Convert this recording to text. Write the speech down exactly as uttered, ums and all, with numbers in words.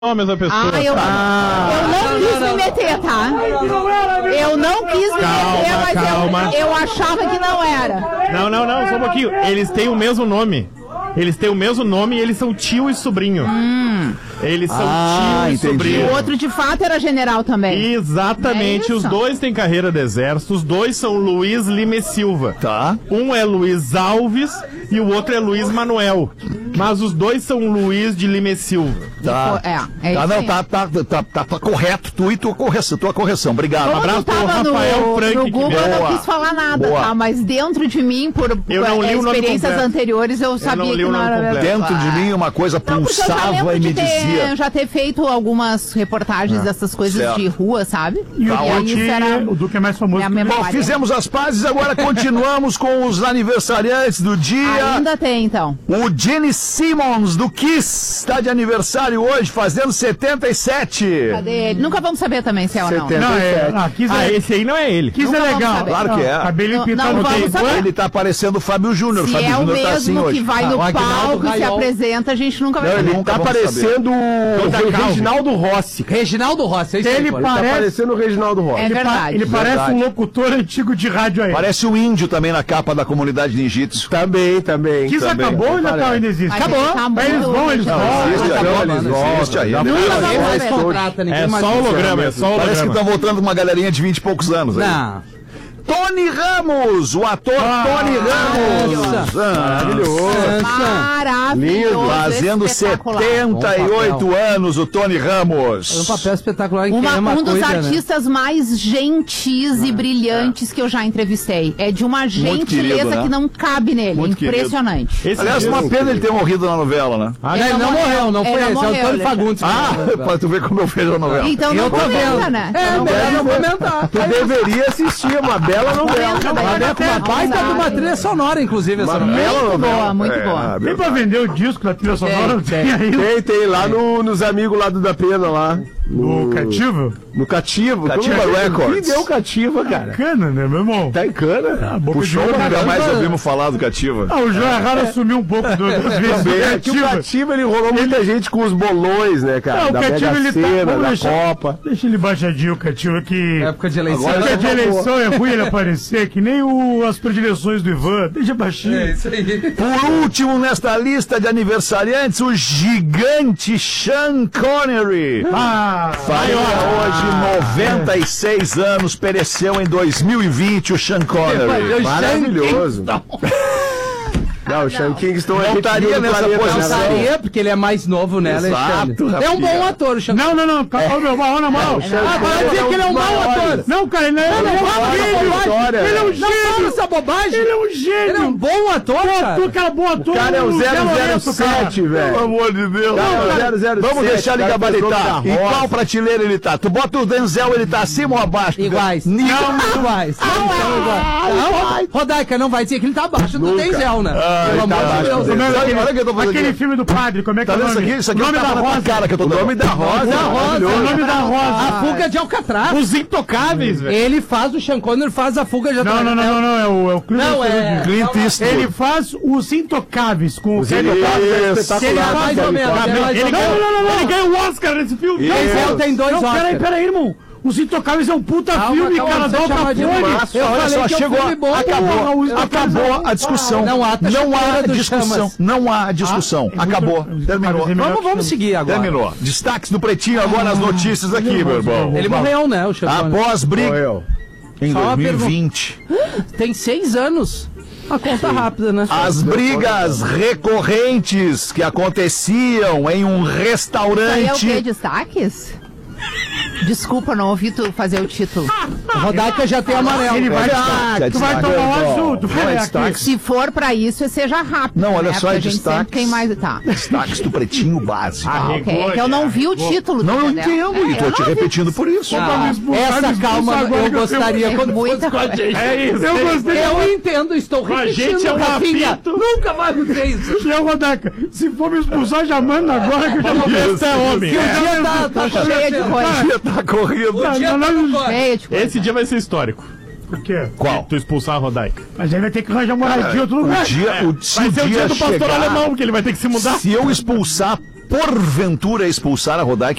nomes da pessoa. Ah, eu, ah, eu não quis me meter, tá? Eu não quis me calma, meter, mas calma. eu, eu achava que não era. Não, não, não, só um pouquinho. Eles têm o mesmo nome. Eles têm o mesmo nome e eles são tio e sobrinho. Hum. Eles são ah, tio e entendi. sobrinho. O outro de fato era general também. Exatamente, é os dois têm carreira do exército, os dois são Luiz Lima e Silva. Tá. Um é Luiz Alves e o outro é Luiz Manuel. Mas os dois são Luiz de Lima e Silva. Tá. É, é tá, isso não, aí. tá, tá, tá, tá, tá correto, tu e tua correção, tua correção. Obrigado. Como Um abraço tava pro Rafael no, Frank, no que Google, eu não boa. quis falar nada, Boa. tá? Mas dentro de mim, por, Eu por não li o nome experiências completo. anteriores, eu sabia não li que o não nome era completo. verdade. Dentro de mim uma coisa Não, porque eu já pulsava lembro e de me ter, dizia. já ter feito algumas reportagens dessas coisas Certo. de rua, sabe? E o Tá aí Duque, isso era o Duque é mais famoso minha que o memória. Bom, fizemos as pazes, agora continuamos com os aniversariantes do dia. Ainda tem, então. O Gene Simmons, do Kiss, está de aniversário hoje, fazendo setenta e sete. Cadê ele? Nunca vamos saber também se é ou não. Não, é, ah, quis Ah, é, esse aí não é ele. quis é Nunca vamos legal. saber. Claro que é. Cabelinho Não, pintado não no vamos tempo. saber. Ele tá parecendo o Fábio Júnior. O Se Fábio é o Júnior tá assim mesmo que hoje. vai Ah, no o Aguinaldo palco e se Raiol. apresenta, a gente nunca vai Não, saber. ele Nunca tá vamos parecendo o, Toda o calma. Reginaldo Rossi. Reginaldo Rossi, é isso aí, Ele pô. Tá parece, parecendo o Reginaldo Rossi. É ele, pa- verdade. ele parece Verdade. um locutor antigo de rádio aí. Parece o índio também na capa da comunidade ninjitsu. Também, também. Quis também. acabou ou ainda, tá, Parece. ainda existe? Mas Acabou. ele tá Mas eles muito- vão, eles Não, vão. existe acabou, ainda, mano, existe ainda. já Nunca foi. vamos Ninguém mais saber. contrata, ninguém É mais só holograma, é só Parece que holograma. estão voltando com uma galerinha de vinte e poucos anos aí. Não. Tony Ramos, o ator Ah, Tony Ramos. nossa. Ah, Maravilhoso. Maravilhoso. Fazendo espetacular. setenta e oito anos, o Tony Ramos. É um papel espetacular em Uma- quem ama um dos coisa, né? artistas mais gentis e brilhantes que eu já entrevistei. É de uma gentileza querido, né? que não cabe nele. Muito querido. Impressionante. Esse Aliás, dia- uma pena ele ter morrido na novela, né? Ah, Ele não morreu, não Ele foi não esse, é o morreu, Antônio ele- Fagundes. Ah, pra tu ver como eu vejo a novela. Então Eu não tô comenta, vendo. né? É, Não melhor não comenta. comentar. Tu deveria assistir uma bela novela. Comenta, daí Uma, eu be- não uma comento, baita de uma sabe? trilha sonora, inclusive, essa Uma novela. bela Muito novela. boa, muito É, boa. ah, Nem pra vender o disco da trilha sonora, não tem ainda. Tem, tem lá no, nos amigos lá do Da Pena lá. O cativo? No Cativo. Cativa Como é? Records. Quem deu Cativa, cara? Cana, né, meu irmão? Tá em cana? Ah, boca Puxou, de ouro, nunca né? mais ouvimos falar do Cativa. Ah, o João Herrera assumiu um pouco do, das vezes do Também, é que o Cativa. Cativo ele rolou muita gente com os bolões, né, cara? Ah, o da Cativo Mega ele tá... Sena, Vamos da deixar, Copa. deixa ele baixadinho, o Cativo, que... Época de eleição. Agora Época de já acabou. eleição é ruim ele aparecer, que nem o, as predileções do Ivan. Deixa baixinho. É isso aí. Por último, nesta lista de aniversariantes, o gigante Sean Connery. Ah, Faria hoje noventa e seis anos, pereceu em dois mil e vinte o Sean Connery. Maravilhoso. Não, o Sean Kingston é Não gente estaria boa do nessa planeta, posição. né? Estaria, porque ele é mais novo, né, Exato, Alexandre? É um bom Rafinha. ator, o Sean. não, não, não. Calma, meu mal, na mão. Ah, vai dizer que ele é um mau ator. Não, cara, ele não é, ele é um fala gênio. essa bobagem. Ele é um Não fala gênio. essa bobagem. Ele é um Ele é um gênio. bom ator, cara. Tu, cara, bom ator. O cara é o Zé zero zero Lourenço, cara. sete, velho. Pelo amor de Deus. Cara, zero zero Vamos sete, deixar ele cara, gabaritar. fez o Em nome da qual Rosa. prateleira ele tá? Tu bota o Denzel, ele tá acima ou abaixo? Iguais. Nível- Não, iguais. Não, iguais. Não, Rodaica não vai dizer que ele tá abaixo do Denzel, né? Pelo tá amor de abaixo Deus. do Como é Denzel. aquele- Olha o que eu tô fazendo Aquele aqui. filme do padre, como é que Tá é o vendo isso nome? aqui? Isso aqui o nome é um da tapa na tua Rosa. cara que eu tô O dando. nome da Rosa. Da Rosa. O nome da Rosa. A fuga de Alcatraz. Os intocáveis, velho. Ele faz o Sean Connery, faz a fuga de Não, Alcatraz. não, não, não, não, é o, é o Clint Não, é- Eastwood. Clint Eastwood. Ele faz os Intocáveis com o Os Kevin Intocáveis é Costner. espetacular, Ele mais faz- ou menos, Tá é bem, mais ele ou ganha- menos. Não, não, não, ele ganha o Oscar nesse filme. Denzel tem dois Não, peraí, Oscars. peraí, irmão. Os Intocáveis é um puta Calma, filme, calma, cara, não da precisa chamar de Altafone. massa. Eu Olha falei só, que é um chegou, filme bom. acabou, Não, os acabou a discussão. Não há não há Teixeira dos discussão. Chamas. Não há discussão. é muito- Acabou. os Terminou. Intocáveis é melhor Vamos, vamos seguir agora. Terminou. Destaques do Pretinho agora, as notícias aqui, meu irmão. Ele morreu, né, o Sean Connery? Após briga Morreu. em Só uma dois mil e vinte. Tem seis anos. A conta rápida, né? As brigas recorrentes que aconteciam em um Isso aí é o quê? restaurante. Destaques? Desculpa, não ouvi tu fazer o título. A Rodaica já tem amarelo. Ele vai, Ah, tu vai destaque. tomar um azul, tu Não é foi destaque. aqui. Se for pra isso, seja rápido. Não, olha né? só, Porque é a gente destaques. sempre tem mais. Tá. Destaques do Pretinho Básico. Ah, ok. É que eu não vi o título. Não, eu entendeu? entendo, e É, tô eu te não vi. repetindo por isso. Ah, me expulsar, me essa expulsar calma agora eu que eu gostaria tenho quando muita fosse com a coisa. gente. É isso. Eu gostei. Eu entendo, estou a repetindo, gente é um Rafinha. apito. Nunca vai acontecer isso. E eu, Rodaca, se for me expulsar, já manda agora que eu já Vamos ver vi. se é homem. Que o dia tá, tá Cheia de coisa. Dia tá corrido. O dia tá no corte. Cheia de coisa. Esse dia vai ser histórico. O quê? Qual? Tu expulsar a Rodaica. Mas aí vai ter que arranjar moradia em outro O lugar. dia, o, se Vai o ser o dia dia do pastor chegar, alemão, porque ele vai ter que se mudar. se eu expulsar porventura expulsar a Rodaica